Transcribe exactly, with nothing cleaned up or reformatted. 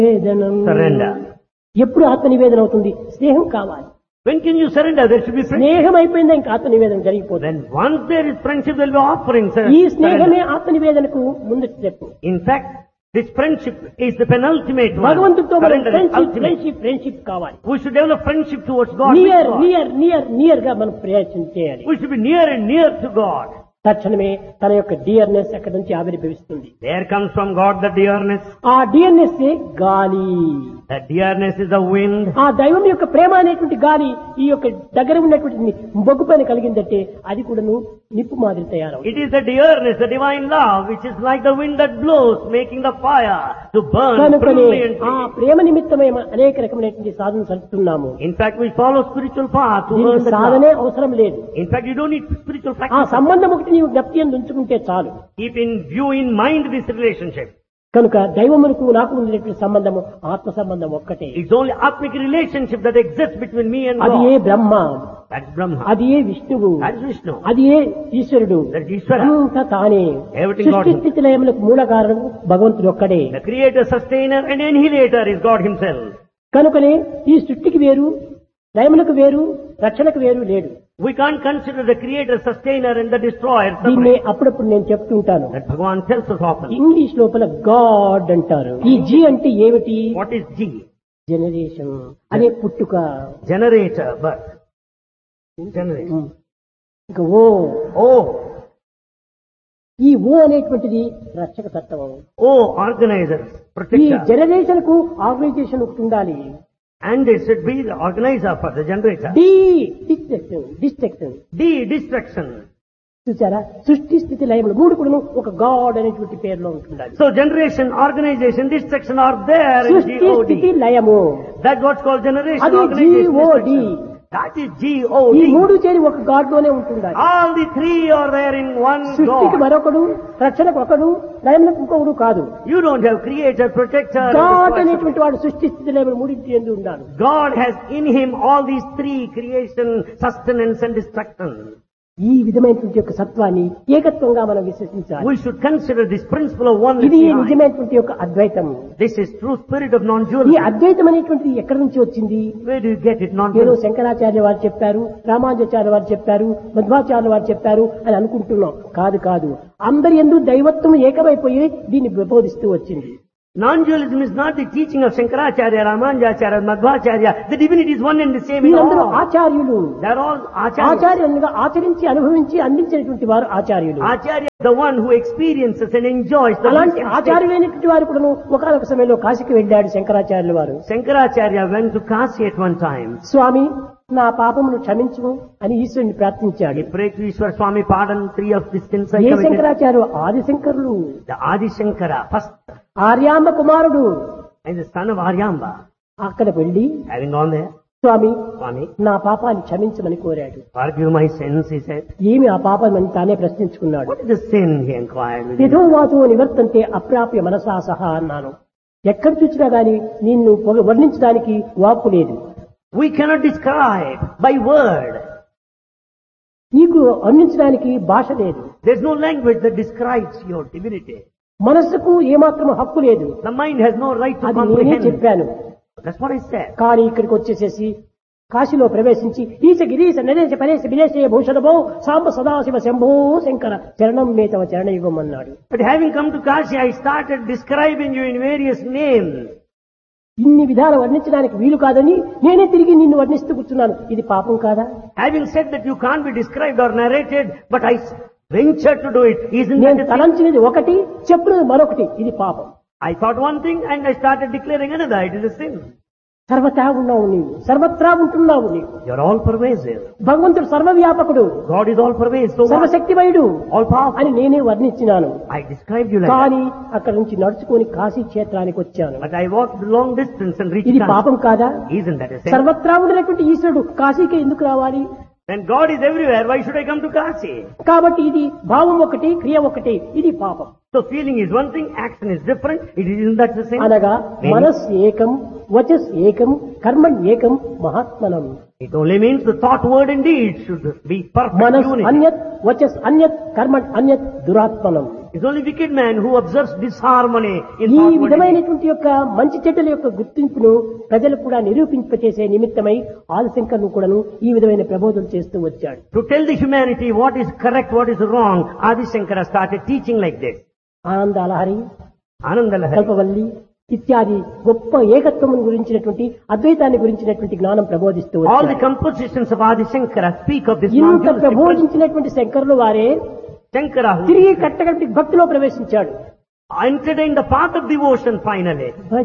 Surrender. ఎప్పుడు ఆత్మ నివేదన అవుతుంది? స్నేహం కావాలి. When can you surrender? There should be friendship. స్నేహం అయిపోయిందా ఇంకా ఆత్మ నివేదన జరిగిపోతుంది. Then once there is friendship, there will be offering. ఈ స్నేహమే ఆత్మ నివేదనకు ముందు step. In fact, this friendship is the penultimate one. భగవంతుడితో మనం Surrender is friendship ultimate. Friendship friendship కావాలి. We should develop friendship towards God. Near with God. Near near near గా మనం ప్రయత్నం చేయాలి. We should be near and near to God. తక్షణమే తన యొక్క డియర్నెస్ అక్కడి నుంచి ఆవిర్భవిస్తుంది. There comes from God the dearness. ఆ డియర్నెస్ గాలి. That dearness is the wind. ఆ దైవం యొక్క ప్రేమ అనేటువంటి గాలి ఈ యొక్క దగ్గర ఉన్నటువంటి బొగ్గు పైన కలిగిందంటే అది కూడాను నిప్పు మాదిరి తయారవుతుంది. It is the dearness, the divine love, which is like the wind that blows, making the fire to burn కనుకనే ఆ brilliantly. ప్రేమ నిమిత్తమే అనేక రకమైనటువంటి సాధన సరుతున్నాము. In fact, we follow spiritual path to earn దీనికి the సాధనే love. అవసరం లేదు. In fact, you don't need spiritual ఆ practice. సంబంధం ఒకటి నీవు జ్ఞప్తి అందు ఉంచుకుంటే చాలు. Keep in view, in mind this relationship. కనుక దైవమునకు నాకు ఉండేటువంటి సంబంధము ఆత్మ సంబంధం ఒక్కటే. It's only atmic relationship that exists between me and అది ఏ God. Brahma, That's Brahma. అది ఏ విష్ణువు, That's Vishnu. అది ఏ ఈశ్వరుడు, That's Ishvara. అంతా తానే. Everything God సృష్టి himself. స్థితి లయములకు మూల కారణం భగవంతుడు ఒక్కడే. The creator, sustainer and annihilator is God himself. కనుకనే ఈ సృష్టికి వేరు, లయములకు వేరు, రక్షణకు వేరు లేడు. We can't consider the creator, sustainer and the destroyer దీన్నే separate. అప్పుడప్పుడు నేను చెప్తుంటాను. That Bhagavan tells us often. English లోపల గాడ్ అంటారు. ఈ జీ అంటే ఏమిటి? What is G? జనరేషన్ అనే పుట్టుక. Generator, birth. Generator. ఇంకా ఓ Oh, ఈ ఓ అనేటువంటిది రక్షక తత్వం. oh, organizer, ఈ protector. జనరేషన్ కు ఆర్గనైజేషన్ ఒకటి ఉండాలి. And it should be the organizer for the generator. D destruction destruction D, destruction. చూసారా? సృష్టి స్థితి లయములు మూడు కూడా ఒక గాడ్ అనేటువంటి పేరులో ఉంటుండాలి. So generation, organization, destruction are there in సృష్టి స్థితి G O D. లయము That's what's called generation, అది organization, G O D. destruction. That is G O ఈ D. మూడు చేరి ఒక గాడ్ లోనే ఉంటుండాలి. All the three are there in one సృష్టికి God. మరొకడు, రక్షణకు ఒకడు, లయములకు ఇంకొకడు కాదు. You don't have creator, protector. and God destroyer. అనేటువంటి వాడు సృష్టి స్థితి లయములు మూడింటి ఎందు ఉండాలి. God has in him all these three: creation, sustenance and destruction. ఈ విధమైనటువంటి యొక్క సత్వాన్ని ఏకత్వంగా మనం విశ్వసించాలి. We should consider this principle of oneness. ఇది behind. నిజమైనటువంటి యొక్క అద్వైతం. This is true spirit of ఈ non-dualism. అద్వైతం అనేటువంటిది ఎక్కడి నుంచి వచ్చింది? Where do you get it? ఏదో Non-dualism. శంకరాచార్య వారు చెప్పారు, రామానుజాచార్య వారు చెప్పారు, మధ్వాచార్య వారు చెప్పారు అని అనుకుంటున్నాం. కాదు కాదు, అందరి యందు దైవత్వం ఏకమైపోయి దీన్ని ప్రబోధిస్తూ వచ్చింది. Non-dualism is not the teaching of Shankaracharya, Ramanujacharya, Madhvacharya. The divinity is one and the same in వీరందరూ all. ఆచార్యులు. They are all acharyas. ఆచార్యులుగా ఆచరించి అనుభవించి అందించినటువంటి వారు ఆచార్యులు. Acharya is the one who experiences and enjoys the అలాంటి blissful state. ఆచార్యులైనటువంటి వారు కూడా ఒకనొక సమయంలో కాశీకి వెళ్ళాడు శంకరాచార్యుల వారు. Shankaracharya went to Kasi at one time. స్వామి నా పాపమును క్షమించు అని ఈశ్వరుని ప్రార్థించాడు. He prayed to Ishwar Swami, pardon three of the sins I A committed. Shankaracharya? ఆది శంకరులు, The Adi Shankara, first, Aryamba కుమారుడు. and the son of Aryamba. అక్కడ వెళ్ళి Having gone there, Swamy Swami, నా పాపాన్ని క్షమించమని కోరాడు. forgive my sins, he said. ఏమి ఆ పాపం అని తానే ప్రశ్నించుకున్నాడు. What is the sin, he inquired. within himself. యథోవాతో నివర్తంతే అప్రాప్య మనసా సహా అన్నాను. ఎక్కడ చూసినా గాని నిన్ను పొగ- వర్ణించడానికి వాక్కు లేదు. We cannot describe by word. నీకు వర్ణించడానికి భాష లేదు. There's no language that describes your divinity. మనస్సుకు ఏమాత్రం హక్కు లేదు. The mind has no right to అది నేనే comprehend. చెప్పాను. That's what I said. కానీ ఇక్కడికి వచ్చేసేసి కాశీలో ప్రవేశించి ఈశ గిరీశ నరేశ పరేశ విదేశే భూషణభో సాంబ సదాశివ శంభో శంకర చరణం మేతవ చరణయుగం అన్నాడు. But having come to Kashi, I started describing you in various names. ఇన్ని విధాలు వర్ణించడానికి వీలు కాదని నేనే తిరిగి నిన్ను వర్ణిస్తూ కూర్చున్నాను. ఇది పాపం కాదా? Having said that you can't be described or narrated, but I ventured to do it. Isn't that నేను a sin? తలంచినది ఒకటి, చెప్పినది మరొకటి. ఇది పాపం. I thought one thing and I started declaring another. It is a sin. సర్వతా ఉన్నావు నీవు, సర్వత్రా ఉంటున్నావు నీవు. You're all pervasive. భగవంతుడు సర్వవ్యాపకుడు, God is all pervasive. So what? సర్వశక్తిమయుడు All powerful. అని నేనే వర్ణించినాను. I described you like that. కానీ అక్కడి నుంచి నడుచుకొని కాశీ క్షేత్రానికి వచ్చాను. But I walked the long distance and reached ఇది Kashi. పాపం కాదా? Isn't that a sin? సర్వత్రా ఉండినటువంటి ఈశ్వరుడు కాశీకి ఎందుకు రావాలి? When God is everywhere, why should I come to Kashi? కాబట్టి ఇది భావం ఒకటి, క్రియ ఒకటి. ఇది పాపం. So feeling is one thing, action is different. It isn't that the same? అనగా Meaning, మనస్ ఏకం, వచస్ ఏకం, కర్మణ్ ఏకం, మహాత్మనం. it only means the thought, word and deed should be perfect మనస్ unity. అన్యత్, వచస్ అన్యత్, కర్మణ్ అన్యత్, దురాత్మనం. It's only wicked man who observes disharmony in ఈ thought modality. విధమైనటువంటి యొక్క మంచి చెడ్డల యొక్క గుర్తింపును ప్రజలకు కూడా నిరూపింపచేసే నిమిత్తమై ఆదిశంకరును కూడాను ఈ విధమైన ప్రబోధం చేస్తూ వచ్చాడు. To tell the humanity what is correct, what is wrong, Adi Shankara started teaching like this. ఆనందాలహరి, Anandalahari. కల్పవల్లి ఇత్యాది గొప్ప ఏకత్వం గురించినటువంటి అద్వైతాన్ని గురించినటువంటి జ్ఞానం ప్రబోధిస్తూ All the వచ్చాడు. compositions of Adi Shankara speak of this ఇంత non-dualistic principle. ప్రబోధించినటువంటి శంకరులు వారే Shankara who తిరిగి కట్టగట్టి భక్తిలో ప్రవేశించాడు. entered in the path of devotion finally.